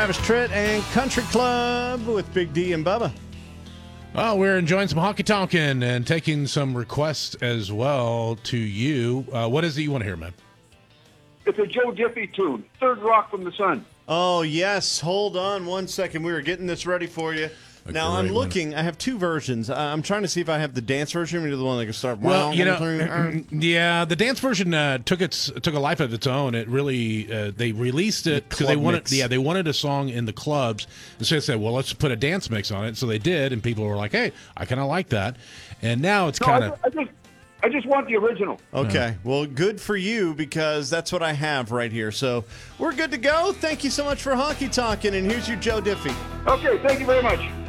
Travis Tritt and Country Club with Big D and Bubba. Well, we're enjoying some honky tonkin' and taking some requests as well to you. What is it you want to hear, man? It's a Joe Diffie tune, Third Rock from the Sun. Oh, yes. Hold on one second. We were getting this ready for you. Now, I'm looking. I have two versions. I'm trying to see if I have the dance version or the one that can start. Well, yeah, the dance version took a life of its own. It really they released it because they wanted they wanted a song in the clubs, and so they said, well, let's put a dance mix on it. So they did, and people were like, hey, I kind of like that. And now it's kind of. I just want the original. Okay. Well, good for you because that's what I have right here. So we're good to go. Thank you so much for honky talking, and here's your Joe Diffie. Okay, thank you very much.